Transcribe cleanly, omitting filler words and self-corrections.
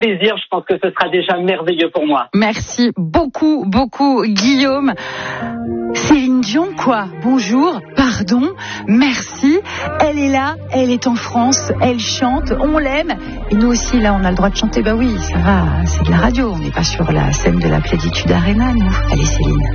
plaisir, je pense que ce sera déjà merveilleux pour moi. Merci beaucoup, beaucoup, Guillaume. Céline Dion, quoi. Bonjour, pardon, merci. Elle est là, elle est en France, elle chante, on l'aime. Et nous aussi, là, on a le droit de chanter. Bah oui, ça va, c'est de la radio. On n'est pas sur la scène de la Plénitude Arena, nous. Allez, Céline.